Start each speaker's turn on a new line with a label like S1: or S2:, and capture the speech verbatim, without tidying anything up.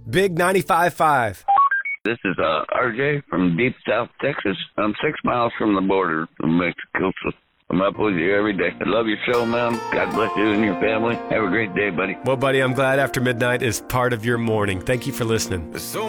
S1: Big ninety-five point five.
S2: This is uh, R J from deep South Texas. I'm six miles from the border of Mexico, so I'm up with you every day. I love your show, man. God bless you and your family. Have a great day, buddy.
S1: Well, buddy, I'm glad After Midnight is part of your morning. Thank you for listening.
S3: So